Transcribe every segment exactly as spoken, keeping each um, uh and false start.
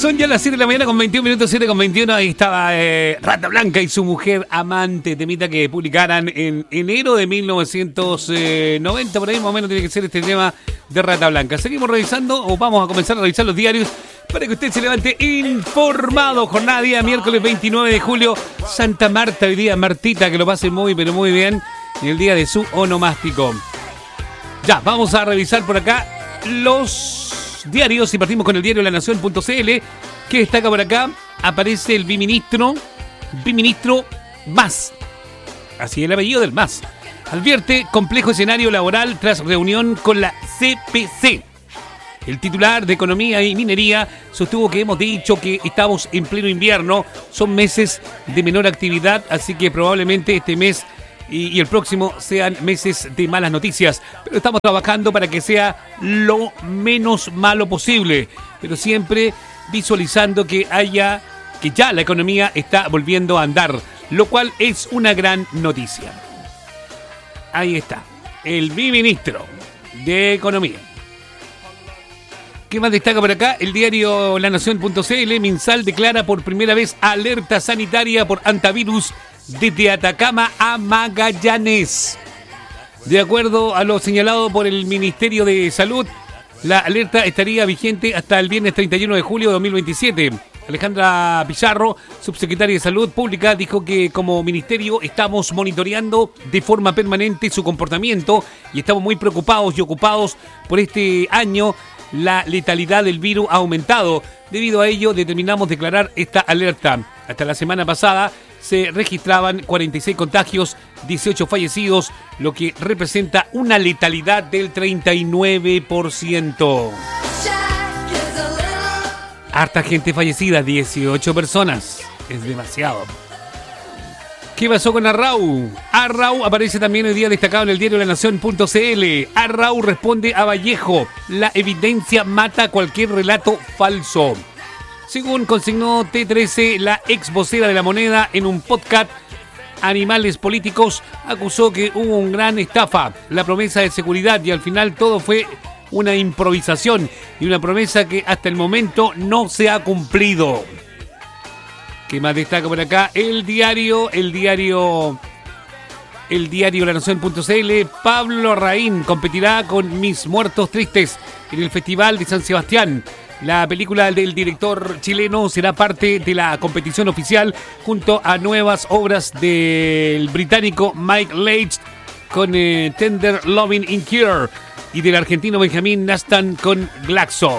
Son ya las siete de la mañana con veintiún minutos, siete con veintiuno. Ahí estaba eh, Rata Blanca y su mujer amante, temita que publicaran en enero de mil novecientos noventa. Por ahí más o menos tiene que ser este tema de Rata Blanca. Seguimos revisando, o vamos a comenzar a revisar los diarios para que usted se levante informado. Jornada día miércoles veintinueve de julio. Santa Marta hoy día. Martita, que lo pase muy pero muy bien en el día de su onomástico. Ya, vamos a revisar por acá los diarios y partimos con el diario La Nación punto c l, que destaca por acá. Aparece el biministro, biministro Mas, así es el apellido del Mas. Advierte complejo escenario laboral tras reunión con la C P C. El titular de Economía y Minería sostuvo que hemos dicho que estamos en pleno invierno, son meses de menor actividad, así que probablemente este mes y, y el próximo sean meses de malas noticias, pero estamos trabajando para que sea lo menos malo posible, pero siempre visualizando que haya, que ya la economía está volviendo a andar, lo cual es una gran noticia. Ahí está, el biministro de Economía. ¿Qué más destaca por acá? El diario La Nación punto c l. Minsal declara por primera vez alerta sanitaria por antivirus desde Atacama a Magallanes. De acuerdo a lo señalado por el Ministerio de Salud, la alerta estaría vigente hasta el viernes treinta y uno de julio de dos mil veintisiete. Alejandra Pizarro, subsecretaria de Salud Pública, dijo que como ministerio estamos monitoreando de forma permanente su comportamiento y estamos muy preocupados y ocupados por este año. La letalidad del virus ha aumentado. Debido a ello, determinamos declarar esta alerta. Hasta la semana pasada se registraban cuarenta y seis contagios, dieciocho fallecidos, lo que representa una letalidad del treinta y nueve por ciento. Harta gente fallecida, dieciocho personas. Es demasiado. ¿Qué pasó con Arrau? Arrau aparece también hoy día destacado en el diario La Nación punto c l. Arrau responde a Vallejo: la evidencia mata cualquier relato falso. Según consignó T trece, la ex vocera de La Moneda en un podcast, Animales Políticos, acusó que hubo una gran estafa, la promesa de seguridad, y al final todo fue una improvisación y una promesa que hasta el momento no se ha cumplido. ¿Qué más destaca por acá? El diario, el diario, el diario La Nación punto c l. Pablo Larraín competirá con Mis Muertos Tristes en el Festival de San Sebastián. La película del director chileno será parte de la competición oficial junto a nuevas obras del británico Mike Leitch con eh, Tender Loving in Cure y del argentino Benjamín Nastan con Glaxo.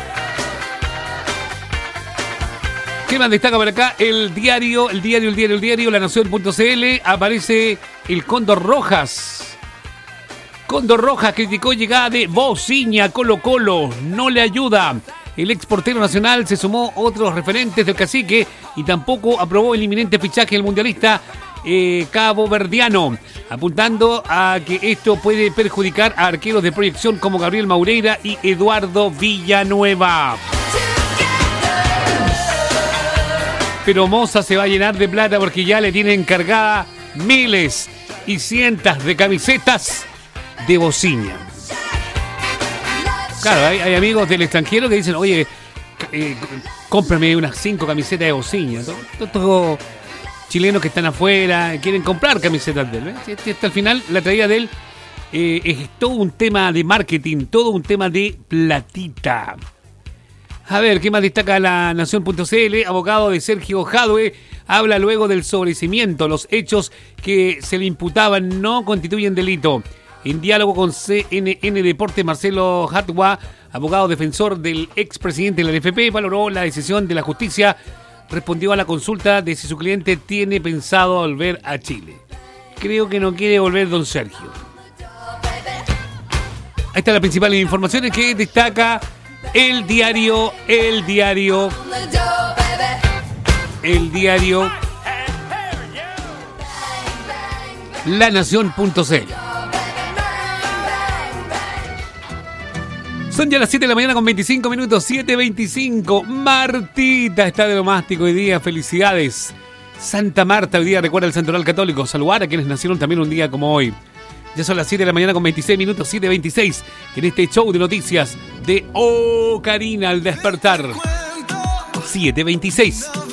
¿Qué más destaca por acá? El diario, el diario, el diario, el diario, La Nación punto c l. Aparece el Cóndor Rojas. Cóndor Rojas criticó llegada de Bociña a Colo Colo. No le ayuda. El ex portero nacional se sumó otros referentes del cacique y tampoco aprobó el inminente fichaje del mundialista eh, caboverdiano, apuntando a que esto puede perjudicar a arqueros de proyección como Gabriel Maureira y Eduardo Villanueva. Pero Moza se va a llenar de plata porque ya le tienen encargada miles y cientos de camisetas de Bociña. Claro, hay, hay amigos del extranjero que dicen, oye, eh, cómprame unas cinco camisetas de Bociña. Todos estos chilenos que están afuera quieren comprar camisetas de él. ¿eh? Hasta al final la traída de él eh, es todo un tema de marketing, todo un tema de platita. A ver, ¿qué más destaca La Nación punto c l? Abogado de Sergio Jadwe habla luego del sobreseimiento. Los hechos que se le imputaban no constituyen delito. En diálogo con C N N Deportes, Marcelo Jadwe, abogado defensor del expresidente de la N F P, valoró la decisión de la justicia. Respondió a la consulta de si su cliente tiene pensado volver a Chile. Creo que no quiere volver don Sergio. Ahí están las principales informaciones que destaca El diario, el diario, el diario La Nación punto c l. Son ya las siete de la mañana con veinticinco minutos, siete veinticinco. Martita está de onomástico hoy día, felicidades. Santa Marta hoy día recuerda el santoral católico, saludar a quienes nacieron también un día como hoy. Ya son las siete de la mañana con veintiséis minutos, siete veintiséis, en este show de noticias de Oh Karina al despertar. siete dos seis.